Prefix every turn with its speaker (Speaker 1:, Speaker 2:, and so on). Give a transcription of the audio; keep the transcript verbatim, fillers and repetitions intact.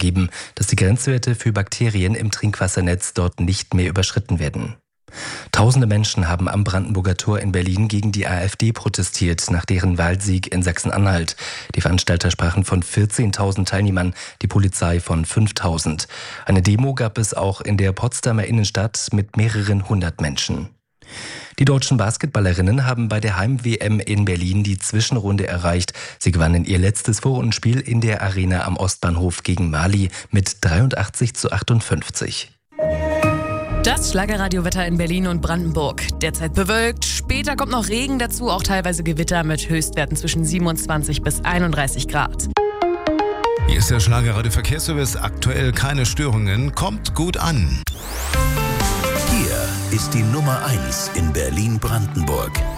Speaker 1: ergeben, dass die Grenzwerte für Bakterien im Trinkwassernetz dort nicht mehr überschritten werden. Tausende Menschen haben am Brandenburger Tor in Berlin gegen die AfD protestiert, nach deren Wahlsieg in Sachsen-Anhalt. Die Veranstalter sprachen von vierzehntausend Teilnehmern, die Polizei von fünftausend. Eine Demo gab es auch in der Potsdamer Innenstadt mit mehreren hundert Menschen. Die deutschen Basketballerinnen haben bei der Heim-W M in Berlin die Zwischenrunde erreicht. Sie gewannen ihr letztes Vorrundenspiel in der Arena am Ostbahnhof gegen Mali mit dreiundachtzig zu achtundfünfzig.
Speaker 2: Das Schlagerradiowetter in Berlin und Brandenburg. Derzeit bewölkt, später kommt noch Regen dazu, auch teilweise Gewitter mit Höchstwerten zwischen siebenundzwanzig bis einunddreißig Grad.
Speaker 3: Hier ist der Schlagerradio Verkehrsservice. Aktuell keine Störungen. Kommt gut an.
Speaker 4: Hier ist die Nummer eins in Berlin-Brandenburg.